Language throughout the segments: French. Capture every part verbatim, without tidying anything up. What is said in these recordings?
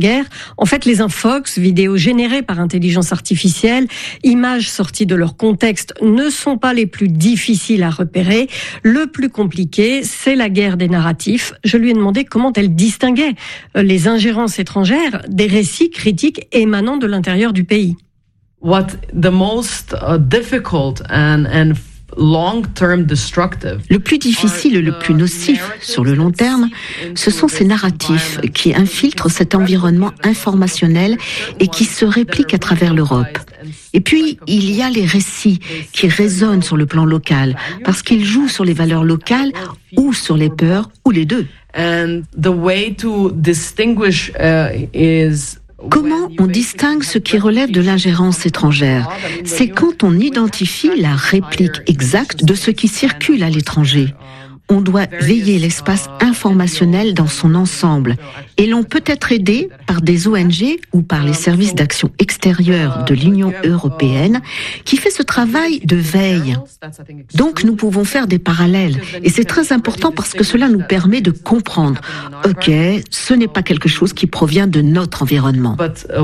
guerre. En fait, les infox, vidéos générées par intelligence artificielle, images sorties de leur contexte, ne sont pas les plus difficiles à repérer. Le plus compliqué, c'est la guerre des narratifs. Je lui ai demandé comment elle distinguait les ingérences étrangères des récits critiques émanant de l'intérieur du pays. What the most uh, difficult and and long-term destructive. Le plus difficile et le plus nocif sur le long terme, ce sont ces narratifs qui infiltrent cet environnement informationnel et qui se répliquent à travers l'Europe. Et puis, il y a les récits qui résonnent sur le plan local, parce qu'ils jouent sur les valeurs locales ou sur les peurs, ou les deux. And the way to distinguish uh, is Comment on distingue ce qui relève de l'ingérence étrangère ? C'est quand on identifie la réplique exacte de ce qui circule à l'étranger. On doit veiller l'espace informationnel dans son ensemble. Et l'on peut être aidé par des O N G ou par les services d'action extérieure de l'Union européenne qui fait ce travail de veille. Donc nous pouvons faire des parallèles. Et c'est très important parce que cela nous permet de comprendre. Ok, ce n'est pas quelque chose qui provient de notre environnement.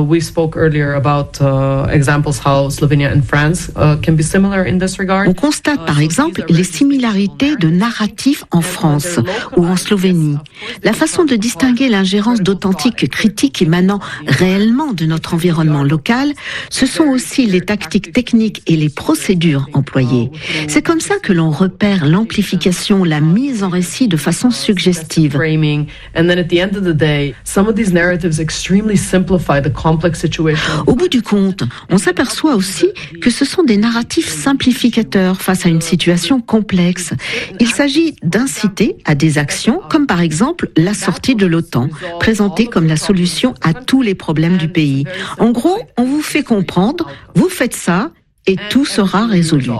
On constate par exemple les similarités de narratifs en France ou en Slovénie. La façon de distinguer l'ingérence d'authentiques critiques émanant réellement de notre environnement local, ce sont aussi les tactiques techniques et les procédures employées. C'est comme ça que l'on repère l'amplification, la mise en récit de façon suggestive. Au bout du compte, on s'aperçoit aussi que ce sont des narratifs simplificateurs face à une situation complexe. Il s'agit d'inciter à des actions comme par exemple la sortie de l'OTAN, présentée comme la solution à tous les problèmes du pays. En gros, on vous fait comprendre, vous faites ça, et tout sera résolu.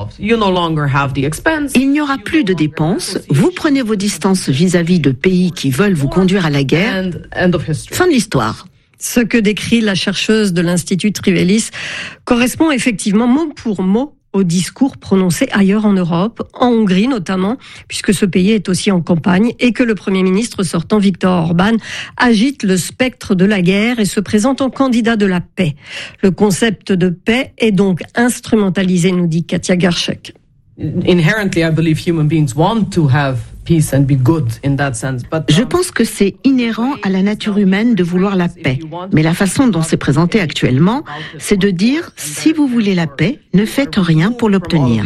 Il n'y aura plus de dépenses, vous prenez vos distances vis-à-vis de pays qui veulent vous conduire à la guerre. Fin de l'histoire. Ce que décrit la chercheuse de l'Institut Trivelis correspond effectivement mot pour mot au discours prononcé ailleurs en Europe, en Hongrie notamment, puisque ce pays est aussi en campagne et que le Premier ministre sortant Viktor Orban agite le spectre de la guerre et se présente en candidat de la paix. Le concept de paix est donc instrumentalisé, nous dit Katia Garchek. Inherently, I believe human beings want to have peace and be good in that sense. But Je pense que c'est inhérent à la nature humaine de vouloir la paix. Mais la façon dont c'est présenté actuellement, c'est de dire si vous voulez la paix, ne faites rien pour l'obtenir.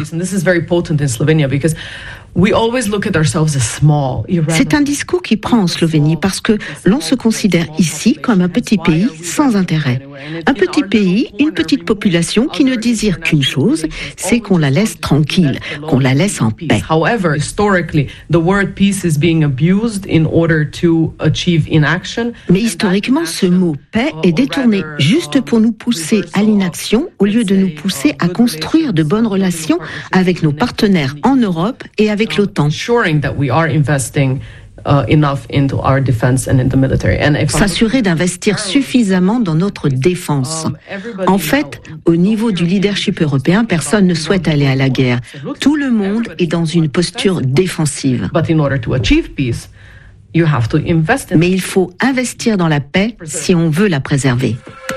C'est un discours qui prend en Slovénie parce que l'on se considère ici comme un petit pays sans intérêt. Un petit pays, une petite population qui ne désire qu'une chose, c'est qu'on la laisse tranquille, qu'on la laisse en paix. Mais historiquement, ce mot paix est détourné juste pour nous pousser à l'inaction au lieu de nous pousser à construire de bonnes relations avec nos partenaires en Europe et avec l'OTAN. S'assurer d'investir suffisamment dans notre défense. En fait, au niveau du leadership européen, personne ne souhaite aller à la guerre. Tout le monde est dans une posture défensive. Mais il faut investir dans la paix si on veut la préserver.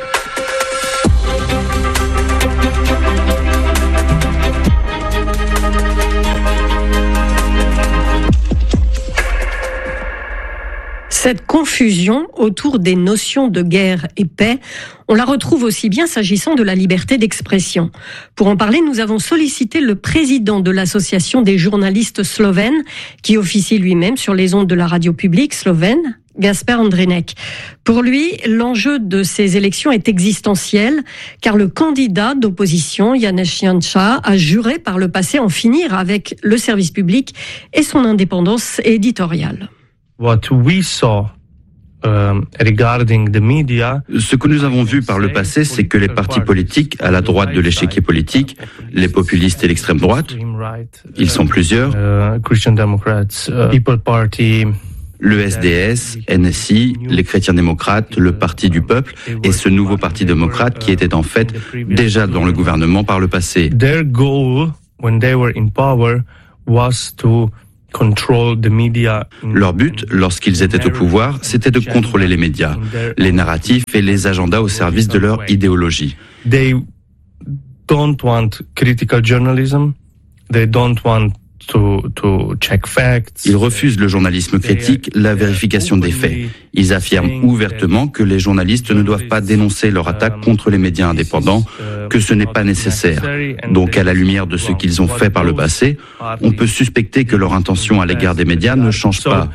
Cette confusion autour des notions de guerre et paix, on la retrouve aussi bien s'agissant de la liberté d'expression. Pour en parler, nous avons sollicité le président de l'Association des journalistes slovènes, qui officie lui-même sur les ondes de la radio publique slovène, Gaspar Andrinek. Pour lui, l'enjeu de ces élections est existentiel, car le candidat d'opposition, Janez Janša, a juré par le passé en finir avec le service public et son indépendance éditoriale. What we saw, um, regarding the media, Ce que nous avons vu par le passé, c'est que les partis politiques à la droite de l'échiquier politique, les populistes et l'extrême droite, ils sont plusieurs, uh, Christian Democrats, uh, People Party, le S D S, N S I, les chrétiens démocrates, le Parti du peuple et ce nouveau Parti démocrate qui était en fait déjà dans le gouvernement par le passé. Their goal, when they were in power, was to Leur but, lorsqu'ils étaient au pouvoir, c'était de contrôler les médias, les narratifs et les agendas au service de leur idéologie. They don't want critical journalism. They don't want To, to check facts. Ils refusent le journalisme critique, la vérification des faits. Ils affirment ouvertement que les journalistes ne doivent pas dénoncer leur attaque contre les médias indépendants, que ce n'est pas nécessaire. Donc, à la lumière de ce qu'ils ont fait par le passé, on peut suspecter que leur intention à l'égard des médias ne change pas.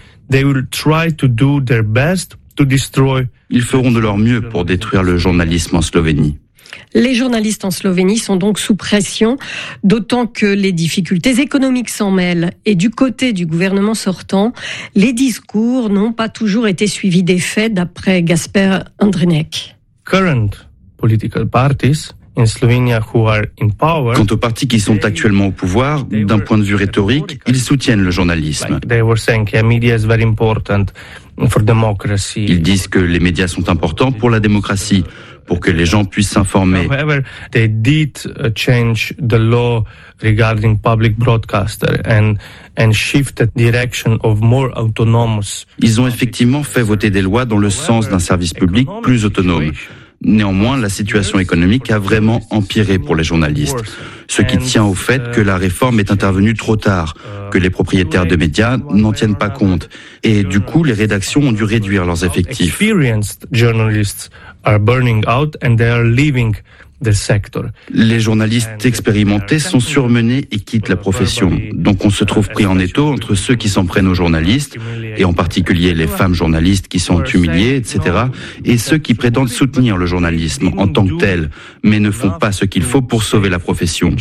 Ils feront de leur mieux pour détruire le journalisme en Slovénie. Les journalistes en Slovénie sont donc sous pression, d'autant que les difficultés économiques s'en mêlent. Et du côté du gouvernement sortant, les discours n'ont pas toujours été suivis des faits, d'après Gasper Andrinek. Current political parties in Slovenia who are in power. Quant aux partis qui sont actuellement au pouvoir, d'un point de vue rhétorique, ils soutiennent le journalisme. Ils disent que les médias sont importants pour la démocratie, pour que les gens puissent s'informer. However, they did change the law regarding public broadcaster and and shifted direction of more autonomous. Ils ont effectivement fait voter des lois dans le sens d'un service public plus autonome. Néanmoins, la situation économique a vraiment empiré pour les journalistes, ce qui tient au fait que la réforme est intervenue trop tard, que les propriétaires de médias n'en tiennent pas compte, et du coup, les rédactions ont dû réduire leurs effectifs. Les journalistes expérimentés sont surmenés et quittent la profession. Donc on se trouve pris en étau entre ceux qui s'en prennent aux journalistes, et en particulier les femmes journalistes qui sont humiliées, et cetera, et ceux qui prétendent soutenir le journalisme en tant que tel, mais ne font pas ce qu'il faut pour sauver la profession.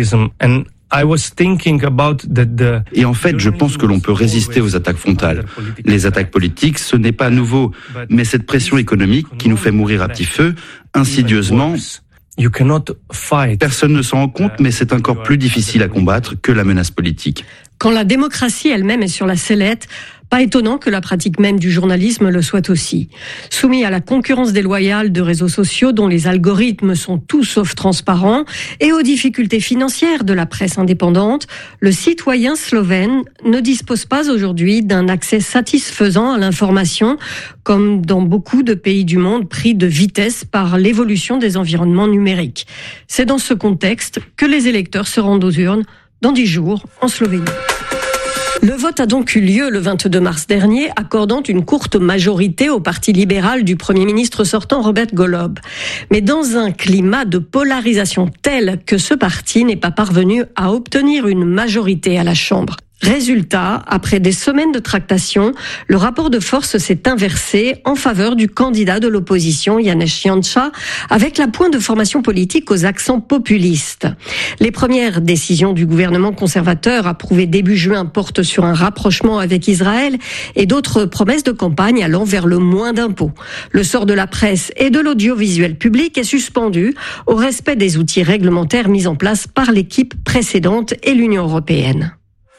Et en fait, je pense que l'on peut résister aux attaques frontales. Les attaques politiques, ce n'est pas nouveau, mais cette pression économique qui nous fait mourir à petit feu, insidieusement, personne ne s'en rend compte, mais c'est encore plus difficile à combattre que la menace politique. Quand la démocratie elle-même est sur la sellette, pas étonnant que la pratique même du journalisme le soit aussi. Soumis à la concurrence déloyale de réseaux sociaux dont les algorithmes sont tout sauf transparents et aux difficultés financières de la presse indépendante, le citoyen slovène ne dispose pas aujourd'hui d'un accès satisfaisant à l'information, comme dans beaucoup de pays du monde pris de vitesse par l'évolution des environnements numériques. C'est dans ce contexte que les électeurs se rendent aux urnes dans dix jours en Slovénie. Le vote a donc eu lieu le vingt-deux mars dernier, accordant une courte majorité au parti libéral du Premier ministre sortant Robert Golob. Mais dans un climat de polarisation tel que ce parti n'est pas parvenu à obtenir une majorité à la Chambre. Résultat, après des semaines de tractation, le rapport de force s'est inversé en faveur du candidat de l'opposition, Janez Janša, avec la pointe de formation politique aux accents populistes. Les premières décisions du gouvernement conservateur approuvées début juin portent sur un rapprochement avec Israël et d'autres promesses de campagne allant vers le moins d'impôts. Le sort de la presse et de l'audiovisuel public est suspendu au respect des outils réglementaires mis en place par l'équipe précédente et l'Union européenne.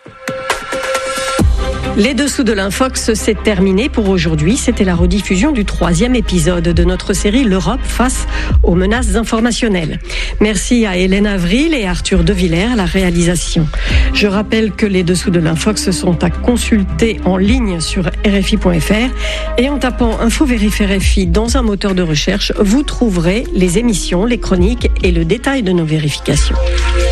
Les dessous de l'Infox, c'est terminé pour aujourd'hui. C'était la rediffusion du troisième épisode de notre série L'Europe face aux menaces informationnelles. Merci à Hélène Avril et Arthur De Villers à la réalisation. Je rappelle que les dessous de l'Infox sont à consulter en ligne sur R F I point F R et en tapant Info Vérif R F I dans un moteur de recherche, vous trouverez les émissions, les chroniques et le détail de nos vérifications.